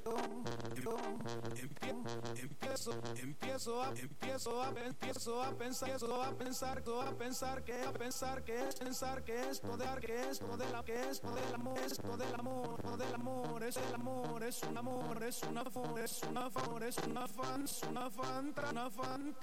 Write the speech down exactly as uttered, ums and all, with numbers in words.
Empiezo, empiezo a, empiezo a, empiezo a pensar, empiezo a pensar, a pensar que, a pensar que es, pensar que esto de que esto de la, que esto del amor, esto del amor, esto del amor, es el amor, es un amor, es una, es una, es una fan, es una fan, una fan, una fan.